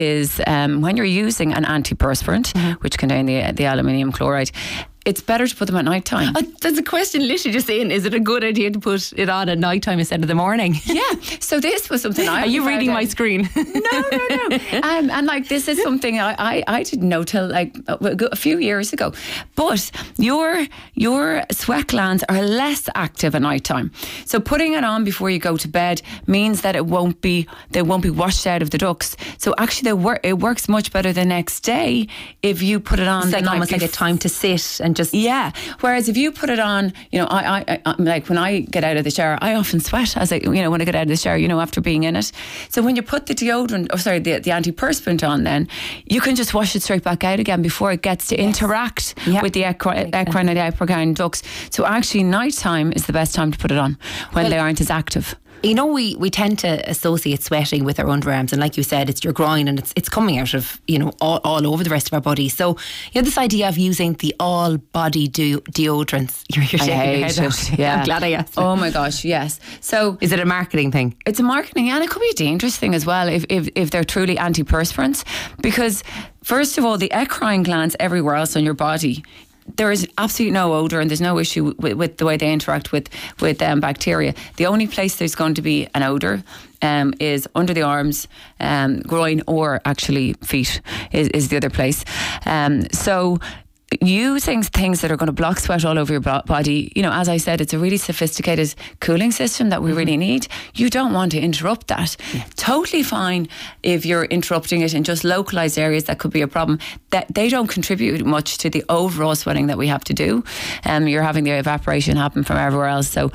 is when you're using an antiperspirant, which contain the aluminium chloride, it's better to put them at night time. There's a question literally just saying, is it a good idea to put it on at night time instead of the morning? Yeah. So this was something Are you reading my screen? No. And like, this is something I didn't know till like a few years ago. But your sweat glands are less active at night time. So putting it on before you go to bed means that they won't be washed out of the ducts. So actually it works much better the next day if you put it on. It's like almost like a time to sit and just... Yeah. Whereas if you put it on, I like when I get out of the shower, I often sweat when I get out of the shower, after being in it. So when you put the deodorant, the antiperspirant on, then you can just wash it straight back out again before it gets to interact with the eccrine and the epicryne ducts. So actually nighttime is the best time to put it on when they aren't as active. We tend to associate sweating with our underarms, and like you said, it's your groin, and it's coming out of all over the rest of our body. So this idea of using the all body deodorants, you're shaking your head out. Yeah. I'm glad I asked. Oh my gosh, yes. So is it a marketing thing? It's a marketing, and it could be a dangerous thing as well if they're truly antiperspirants, because first of all, the eccrine glands everywhere else on your body, there is absolutely no odour, and there's no issue with the way they interact with bacteria. The only place there's going to be an odour is under the arms, groin, or actually feet is the other place. So using things that are going to block sweat all over your body, as I said, it's a really sophisticated cooling system that we really need. You don't want to interrupt that. Yeah. Totally fine if you're interrupting it in just localized areas that could be a problem. That they don't contribute much to the overall sweating that we have to do. You're having the evaporation happen from everywhere else. So,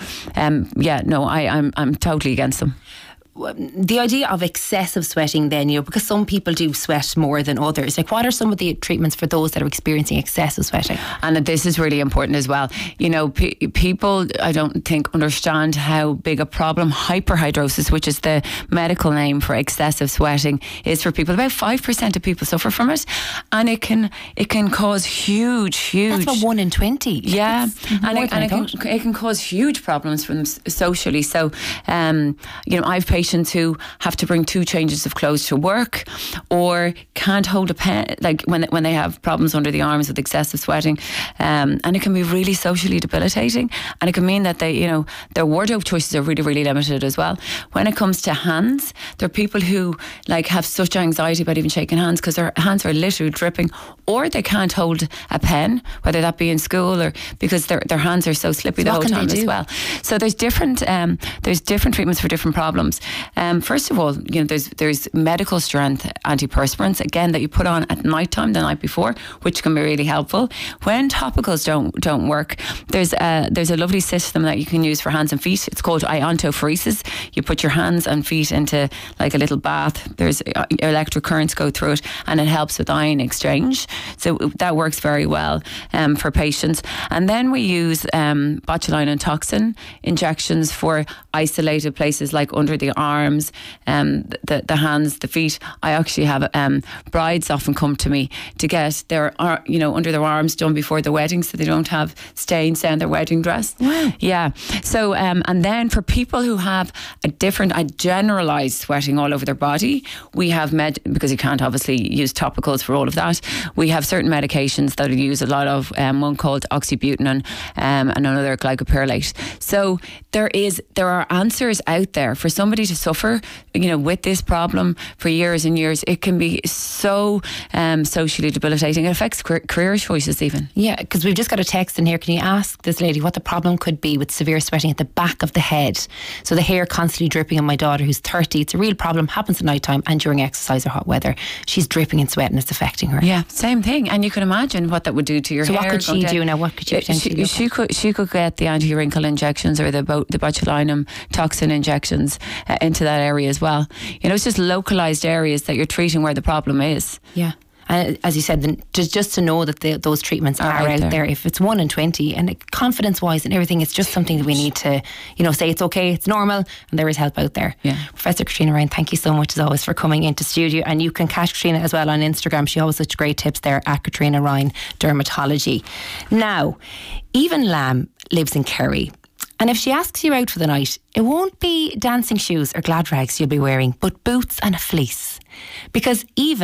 I'm totally against them. The idea of excessive sweating then, because some people do sweat more than others, like what are some of the treatments for those that are experiencing excessive sweating? And this is really important as well. People I don't think understand how big a problem hyperhidrosis, which is the medical name for excessive sweating, is for people. About 5% of people suffer from it, and it can cause huge. That's about 1 in 20. Yeah, it can cause huge problems for them socially. So, I've patients who have to bring 2 changes of clothes to work, or can't hold a pen, like when they have problems under the arms with excessive sweating, and it can be really socially debilitating, and it can mean that their wardrobe choices are really, really limited as well. When it comes to hands, there are people who have such anxiety about even shaking hands because their hands are literally dripping, or they can't hold a pen, whether that be in school or because their hands are so slippy the whole time as well. So there's different treatments for different problems. First of all, there's medical strength antiperspirants, again, that you put on at night time, the night before, which can be really helpful. When topicals don't work, there's a lovely system that you can use for hands and feet. It's called iontophoresis. You put your hands and feet into like a little bath. There's electric currents go through it, and it helps with ion exchange. So that works very well for patients. And then we use botulinum toxin injections for isolated places like under the arms, the hands, the feet. I actually have brides often come to me to get their under their arms done before the wedding, so they don't have stains down their wedding dress. Wow. Yeah. So and then for people who have a generalised sweating all over their body, we have because you can't obviously use topicals for all of that. We have certain medications that we use a lot of. One called oxybutynin, and another glycopyrrolate. So there are answers out there for somebody to suffer, with this problem for years and years. It can be so socially debilitating. It affects career choices even. Yeah, because we've just got a text in here. Can you ask this lady what the problem could be with severe sweating at the back of the head? So the hair constantly dripping on my daughter who's 30. It's a real problem, happens at night time and during exercise or hot weather. She's dripping in sweat and it's affecting her. Yeah, same thing. And you can imagine what that would do to your hair. So what could she do now? What could she potentially do? She could get the anti-wrinkle injections or the botulinum toxin injections into that area as well. It's just localised areas that you're treating where the problem is. Yeah. And as you said, then just to know that those treatments are out there. If it's 1 in 20, and confidence-wise and everything, it's just something that we need to, say it's okay, it's normal, and there is help out there. Yeah. Professor Katrina Ryan, thank you so much as always for coming into studio. And you can catch Katrina as well on Instagram. She always such great tips there at Katrina Ryan Dermatology. Now, Even Lamb lives in Kerry. And if she asks you out for the night, it won't be dancing shoes or glad rags you'll be wearing, but boots and a fleece. Because even